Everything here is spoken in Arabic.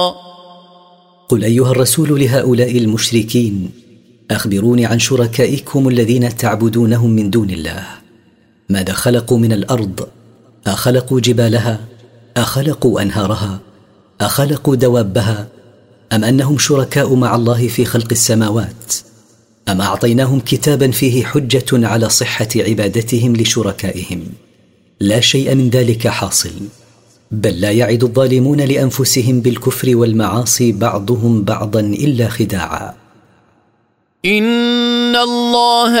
قل أيها الرسول لهؤلاء المشركين: أخبروني عن شركائكم الذين تعبدونهم من دون الله. ماذا خلقوا من الأرض؟ أخلقوا جبالها؟ أخلقوا أنهارها؟ أخلقوا دوابها؟ أم أنهم شركاء مع الله في خلق السماوات؟ أم أعطيناهم كتابا فيه حجة على صحة عبادتهم لشركائهم؟ لا شيء من ذلك حاصل، بل لا يعد الظالمون لأنفسهم بالكفر والمعاصي بعضهم بعضا إلا خداعا. إن الله